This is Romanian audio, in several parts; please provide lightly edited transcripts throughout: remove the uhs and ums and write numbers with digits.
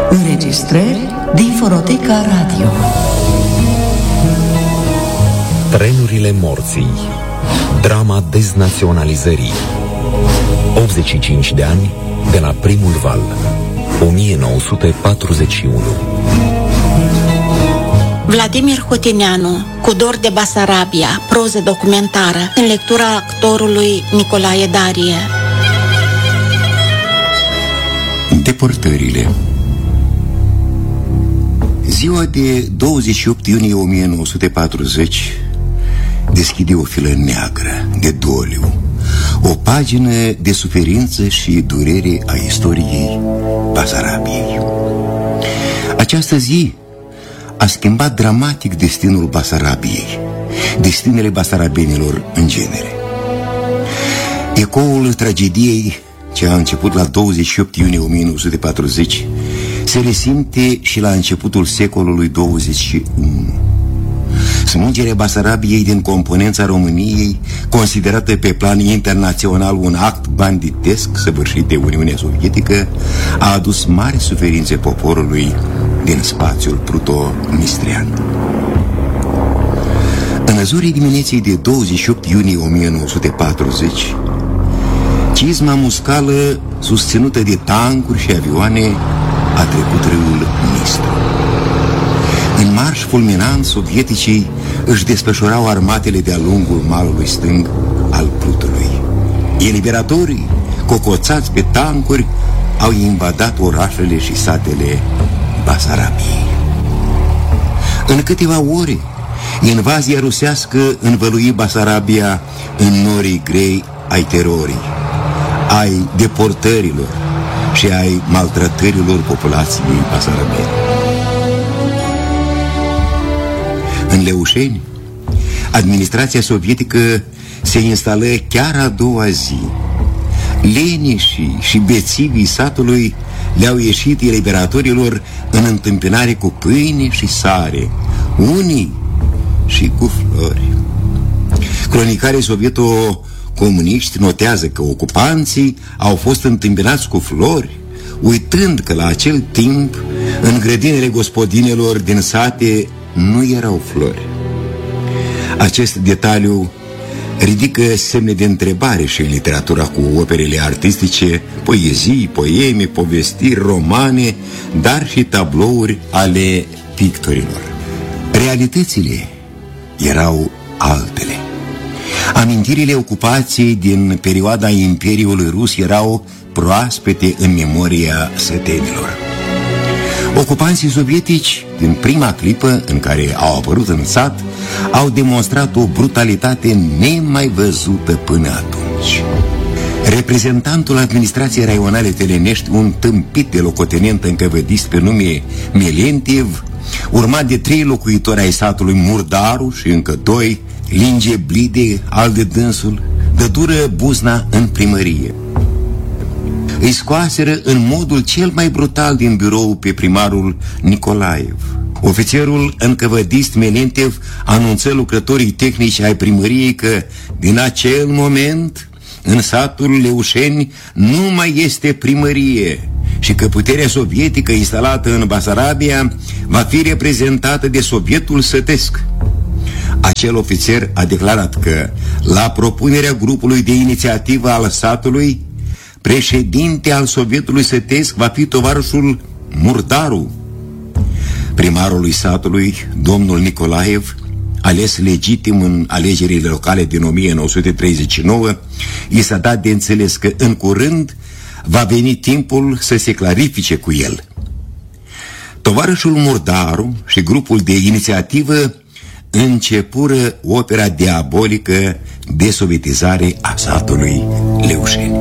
Înregistrări din Fonoteca Radio. Trenurile morții. Drama deznaționalizării. 85 de ani de la primul val. 1941. Vladimir Hotineanu, cu dor de Basarabia, proză documentară, în lectura actorului Nicolae Darie. Deportările. Ziua de 28 iunie 1940 deschide o filă neagră de doliu, o pagină de suferință și durere a istoriei Basarabiei. Această zi a schimbat dramatic destinul Basarabiei, destinele basarabenilor în genere. Ecoul tragediei ce a început la 28 iunie 1940 se resimte și la începutul secolului 21. Smulgerea Basarabiei din componența României, considerată pe plan internațional un act banditesc săvârșit de Uniunea Sovietică, a adus mari suferințe poporului din spațiul pruto-nistrian. În zorii dimineții de 28 iunie 1940, cizma muscală, susținută de tancuri și avioane, a trecut râul Nistru. În marș fulminant, sovieticii își desfășurau armatele de-a lungul malului stâng al Prutului. Eliberatorii, cocoțați pe tancuri, au invadat orașele și satele Basarabiei. În câteva ore, invazia rusească învălui Basarabia în norii grei ai terorii, ai deportărilor și ai maltratărilor populației basarabene. În Leușeni, administrația sovietică se instală chiar a doua zi. Lenișii și bețivii satului le-au ieșit eliberatorilor în întâmpinare cu pâine și sare, unii și cu flori. Cronicarii sovieto-comuniști notează că ocupanții au fost întâmpinați cu flori, uitând că la acel timp în grădinile gospodinelor din sate nu erau flori. Acest detaliu ridică semne de întrebare și în literatura cu operele artistice, poezii, poeme, povestiri, romane, dar și tablouri ale pictorilor. Realitățile erau altele. Amintirile ocupației din perioada Imperiului Rus erau proaspete în memoria sătenilor. Ocupanții sovietici, din prima clipă în care au apărut în sat, au demonstrat o brutalitate nemai văzută până atunci. Reprezentantul administrației raionale Telenești, un tâmpit de locotenent încăvădist pe nume Melentiev, urmat de 3 locuitori ai satului Murdaru și încă 2, Linge Blide, al de dânsul, dădură buzna în primărie. Îi scoaseră în modul cel mai brutal din birou pe primarul Nicolaev. Ofițerul încăvădist Melentiev anunță lucrătorii tehnici ai primăriei că din acel moment în satul Leușeni nu mai este primărie și că puterea sovietică instalată în Basarabia va fi reprezentată de Sovietul Sătesc. Acel ofițer a declarat că, la propunerea grupului de inițiativă al satului, președinte al Sovietului Sătesc va fi tovarășul Murdaru. Primarului satului, domnul Nicolaev, ales legitim în alegerile locale din 1939, i s-a dat de înțeles că în curând va veni timpul să se clarifice cu el. Tovarășul Murdaru și grupul de inițiativă începură opera diabolică de sovietizare a satului Leușeni.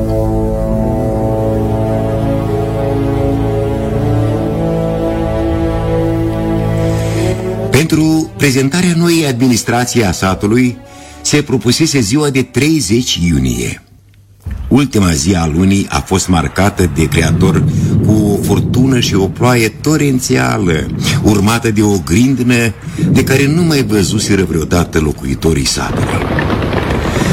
Pentru prezentarea noii administrații a satului se propusese ziua de 30 iunie. Ultima zi a lunii a fost marcată de creator cu o furtună și o ploaie torențială, urmată de o grindină de care nu mai văzuseră vreodată locuitorii satului.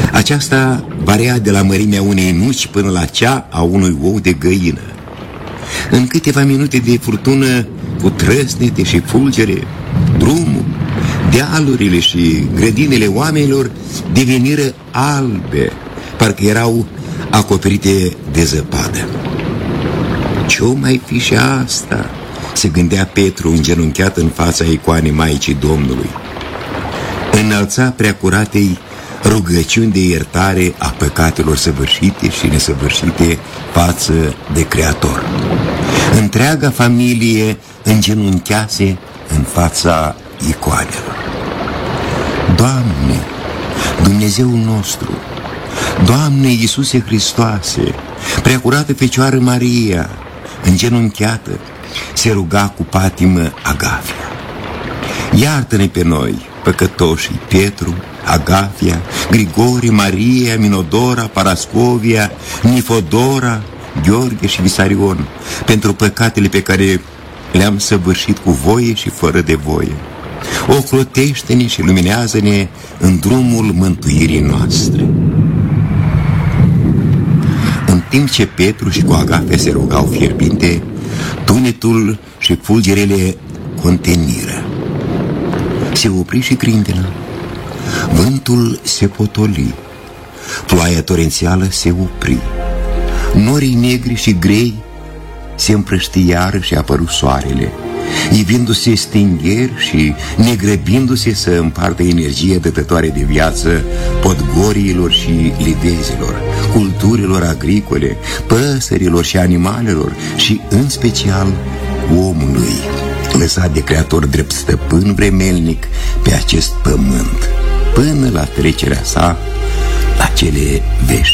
Aceasta varia de la mărimea unei nuci până la cea a unui ou de găină. În câteva minute de furtună, cu trăsnete și fulgere, drumul, dealurile și grădinile oamenilor deveniră albe, parcă erau acoperite de zăpadă. Ce-o mai fi și asta? Se gândea Petru îngenunchiat în fața icoanei Maicii Domnului. Înălța preacuratei rugăciuni de iertare a păcatelor săvârșite și nesăvârșite față de Creator. Întreaga familie îngenunchease în fața icoanelor. Doamne, Dumnezeul nostru, Doamne Iisuse Hristoase, Preacurată Fecioară Maria, îngenunchiată, se ruga cu patimă Agafia. Iartă-ne pe noi, păcătoșii, Petru, Agafia, Grigore, Maria, Minodora, Parascovia, Nifodora, Gheorghe și Visarion, pentru păcatele pe care le-am săvârșit cu voie și fără de voie. Ocrotește-ne și luminează-ne în drumul mântuirii noastre. În timp ce Petru și cu Agafia se rugau fierbinte, tunetul și fulgerele conteniră. Se opri și grindena. Vântul se potoli. Ploaia torențială se opri. Norii negri și grei se împrăștiară și apăru soarele, ivindu-se stingeri și negrăbindu-se să împartă energie dătătoare de viață podgoriilor și livezilor, culturilor agricole, păsărilor și animalelor și în special omului, lăsat de Creator drept stăpân vremelnic pe acest pământ, până la trecerea sa la cele veșnice.